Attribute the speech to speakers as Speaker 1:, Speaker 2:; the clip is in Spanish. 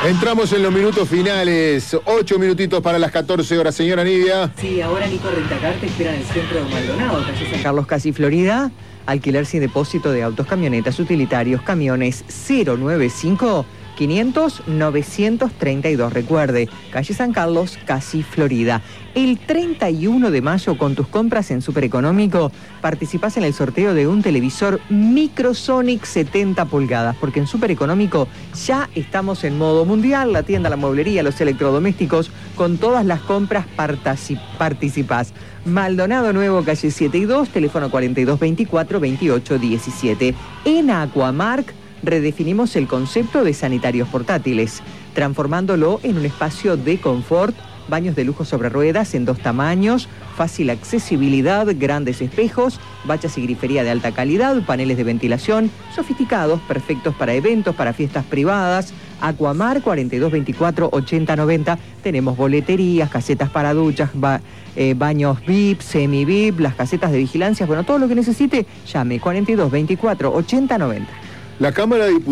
Speaker 1: Entramos en los minutos finales, 8 minutitos para las 14 horas, señora Nidia.
Speaker 2: Sí, ahora Nico Rentacar te espera en el centro de Maldonado, calle San
Speaker 3: Carlos, casi Florida. Alquiler sin depósito de autos, camionetas, utilitarios, camiones 095-500-932. Recuerde, calle San Carlos, casi Florida. El 31 de mayo, con tus compras en Super Económico, participás en el sorteo de un televisor Microsonic 70 pulgadas, porque en Super Económico ya estamos en modo mundial. La tienda, la mueblería, los electrodomésticos, con todas las compras participás. Maldonado Nuevo, calle 7 y 2, teléfono 4224-2817. En Aquamark redefinimos el concepto de sanitarios portátiles, transformándolo en un espacio de confort, baños de lujo sobre ruedas en 2 tamaños, fácil accesibilidad, grandes espejos, bachas y grifería de alta calidad, paneles de ventilación sofisticados, perfectos para eventos, para fiestas privadas. Aquamar 4224-8090. Tenemos boleterías, casetas para duchas, baños VIP, semi-VIP, las casetas de vigilancia. Bueno, todo lo que necesite, llame 4224-8090.
Speaker 1: La Cámara de Diputados